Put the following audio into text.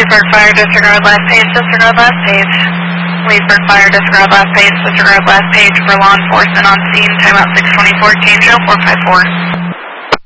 Leesburg Fire, disregard last page, disregard last page. Leesburg Fire, disregard last page, disregard last page for law enforcement on scene, timeout 624, change 0454.